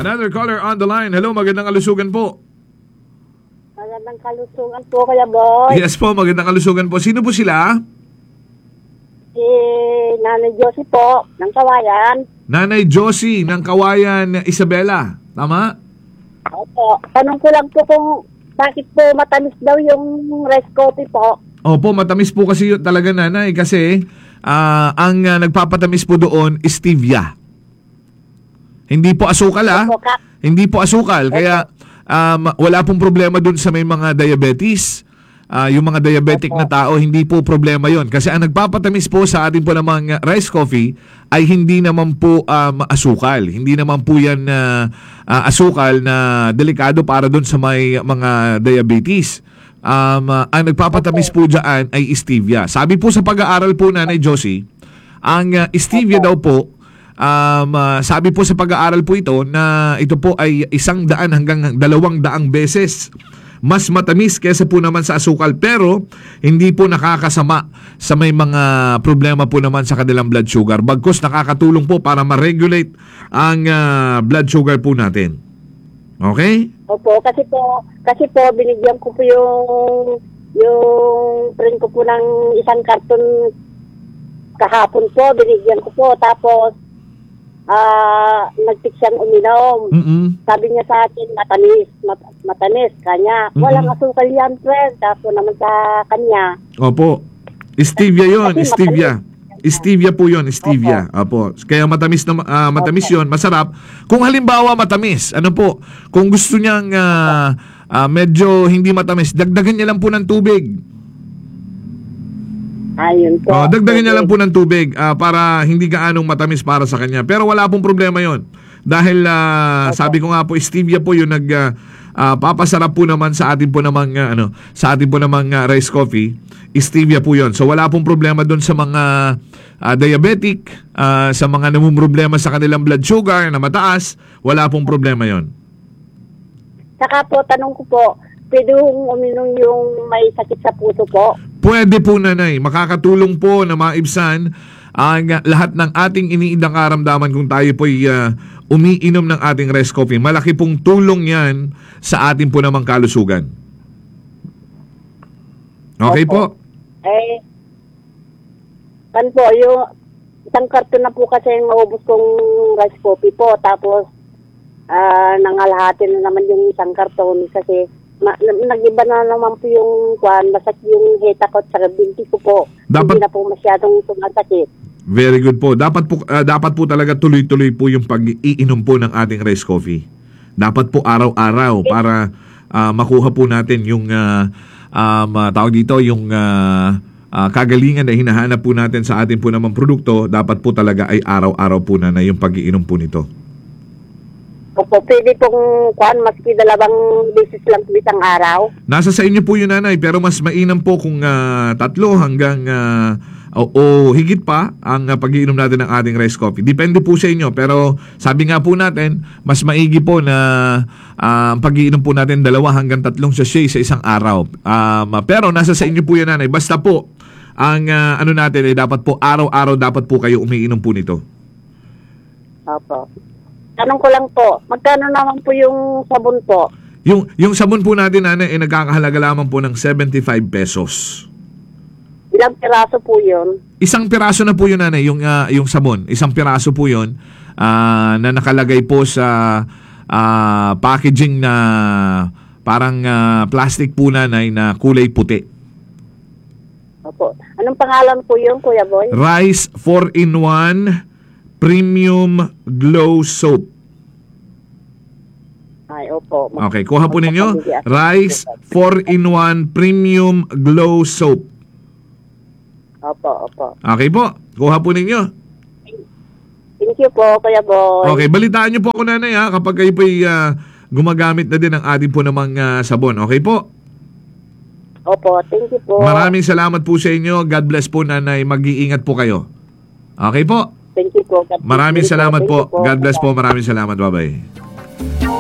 Another caller on the line. Hello, magandang kalusugan po. Magandang kalusugan po, Kuya Boy. Yes po, magandang kalusugan po. Sino po sila? Si Nanay Josie po, ng Kawayan. Nanay Josie ng Kawayan, Isabela. Tama? Opo. Tanong ko lang po kung bakit po matamis daw yung rice coffee po. Opo, matamis po kasi yun talaga, nanay. Kasi ang nagpapatamis po doon is stevia. Hindi po asukal, ha? Opo, Hindi po asukal. Kaya wala pong problema doon sa may mga diabetes. Yung mga diabetic na tao, hindi po problema yon. Kasi ang nagpapatamis po sa atin po namang rice coffee ay hindi naman po asukal. Hindi naman po yan asukal na delikado para doon sa may mga diabetes. Ang nagpapatamis po dyan ay stevia. Sabi po sa pag-aaral po, Nanay Josie, ang stevia daw po, sabi po sa pag-aaral po ito na ito po ay 100 hanggang 200 beses mas matamis kesa po naman sa asukal, pero hindi po nakakasama sa may mga problema po naman sa kanilang blood sugar. Bagkus nakakatulong po para ma-regulate ang blood sugar po natin. Okay? Opo, kasi po binigyan ko po yung friend ko po ng isang karton kahapon po, binigyan ko po, tapos nag-fix siyang uminom. Sabi niya sa akin, matamis. Kanya, walang asukal yan, friend. Tapos naman sa kanya. Opo. Stevia yon, stevia. Stevia po yon, stevia. Opo. Kaya matamis na matamis yon, masarap. Kung halimbawa matamis, ano po, kung gusto niyang medyo hindi matamis, dagdagan niya lang po ng tubig. Ayun po. Dagdagan niya lang po ng tubig para hindi gaanong matamis para sa kanya. Pero wala pong problema yon. Dahil sabi ko nga po, stevia po yung papasarap po naman sa atin po namang rice coffee. Stevia po yon. So wala pong problema doon sa mga diabetic, sa mga namumroblema sa kanilang blood sugar na mataas, wala pong problema yon. Saka po, tanong ko po, pwede uminom yung may sakit sa puso po? Pwede po, nanay. Makakatulong po na maibsan ang lahat ng ating iniindang karamdaman kung tayo po'y umiinom ng ating rice coffee. Malaki pong tulong yan sa ating po namang kalusugan. Okay po? Kan po, yung isang karton na po kasi yung maubos kong rice coffee po. Tapos, nangalahati na naman yung isang karton kasi nag-iba na naman po yung masakit yung hita ko at binti ko po. Hindi na po masyadong sumasakit. Very good po. Dapat po talaga tuloy-tuloy po yung pag-iinom po ng ating rice coffee. Dapat po araw-araw para makuha po natin yung tawag dito, yung kagalingan na hinahanap po natin sa ating po namang produkto. Dapat po talaga ay araw-araw po na yung pag-iinom po nito. Opo, pwede pong maski 2 beses lang po isang araw. Nasa sa inyo po yun, nanay, pero mas mainam po kung 3 hanggang o higit pa ang pag-iinom natin ng ating rice coffee. Depende po sa inyo, pero sabi nga po natin, mas maigi po na ang pag-iinom po natin 2 hanggang 3 sachet sa isang araw. Pero nasa sa inyo po yan, nanay. Basta po, ang natin ay dapat po araw-araw dapat po kayo umiinom po nito. Opo. Tanong ko lang po, magkano naman po yung sabon po? Yung sabon po natin, nanay, ay nagkakahalaga lamang po ng 75 pesos. Ilang piraso po yun? Isang piraso na po yun, nanay, yung sabon. Isang piraso po yun na nakalagay po sa packaging na parang plastic po, nanay, na kulay puti. Opo. Anong pangalan po yun, Kuya Boy? Rice 4-in-1 Premium Glow Soap. Ay, opo. Okay, kuha po ninyo. Rice 4-in-1 Premium Glow Soap. Opo. Okay po, kuha po ninyo. Thank you po, Kuya Boy. Okay, balitaan niyo po ako, nanay, kapag kayo po'y gumagamit na din ng ating po namang sabon. Okay po? Opo, thank you po. Maraming salamat po sa inyo. God bless po, nanay. Mag-iingat po kayo. Okay po? Thank you po. Maraming salamat po. God bless po. Maraming salamat. Bye-bye.